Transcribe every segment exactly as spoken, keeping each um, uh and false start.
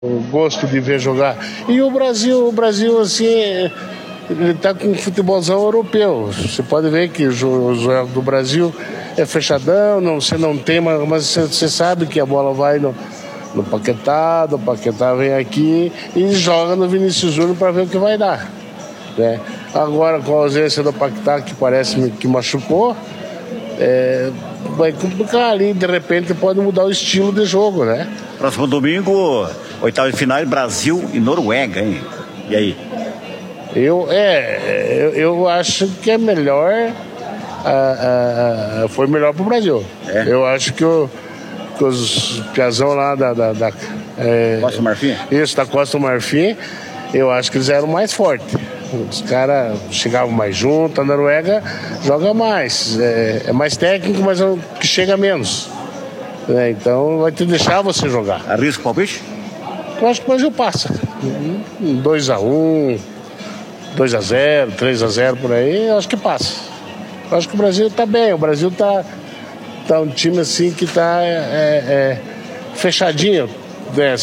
o gosto de ver jogar. E o Brasil, o Brasil assim, ele tá com um futebolzão europeu. Você pode ver que o jogo do Brasil é fechadão, não, você não tem, mas você, você sabe que a bola vai no, no Paquetá, do Paquetá vem aqui e joga no Vinícius Júnior para ver o que vai dar, né? Agora, com a ausência do Paquetá, que parece que machucou, é, vai complicar ali, de repente pode mudar o estilo de jogo, né? Próximo domingo, oitavo de final, Brasil e Noruega, hein? E aí? Eu, é, eu, eu acho que é melhor, a, a, a, foi melhor pro Brasil. É? Eu acho que, o, que os piazão lá da... da, da é, Costa Marfim? Isso, da Costa Marfim, eu acho que eles eram mais fortes. Os caras chegavam mais junto, a Noruega joga mais, é, é mais técnico, mas é que chega menos. É, então vai te deixar você jogar. Arrisca o palpite? Eu acho que o Brasil passa. dois a um, dois a zero, três a zero por aí, eu acho que passa. Eu acho que o Brasil tá bem, o Brasil tá, tá um time assim que tá é, é, fechadinho. Né?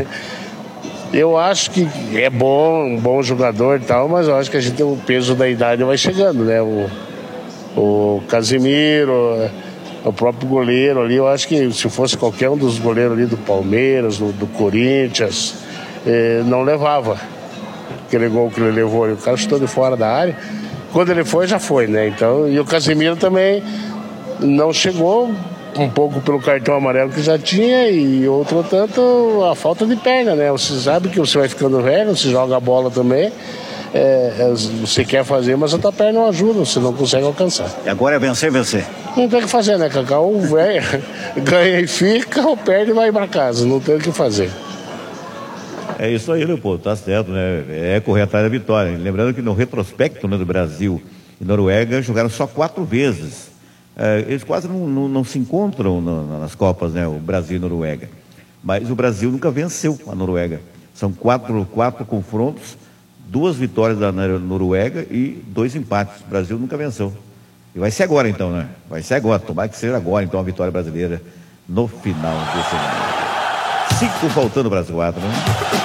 Eu acho que é bom, um bom jogador e tal, mas eu acho que a gente tem o peso da idade vai chegando, né? O, o Casimiro, o próprio goleiro ali, eu acho que se fosse qualquer um dos goleiros ali do Palmeiras, do, do Corinthians, eh, não levava. Aquele gol que ele levou, o cara chutou de fora da área. Quando ele foi, já foi, né? Então, e o Casimiro também não chegou, um pouco pelo cartão amarelo que já tinha e outro tanto a falta de perna, né? Você sabe que você vai ficando velho, você joga a bola também, é, você quer fazer, mas a tua perna não ajuda, você não consegue alcançar. E agora é vencer, vencer. Não tem o que fazer, né, Cacau? O velho ganha e fica, ou perde e vai pra casa, não tem o que fazer. É isso aí, Leopoldo, tá certo, né? É correr atrás da vitória. Lembrando que no retrospecto, né, do Brasil e Noruega jogaram só quatro vezes. É, eles quase não, não, não se encontram no, nas Copas, né? O Brasil e Noruega. Mas o Brasil nunca venceu a Noruega. São quatro, quatro confrontos, duas vitórias da Noruega e dois empates. O Brasil nunca venceu. E vai ser agora então, né? Vai ser agora. Tomara que seja agora então a vitória brasileira no final desse ano. Cinco faltando para as quatro, né?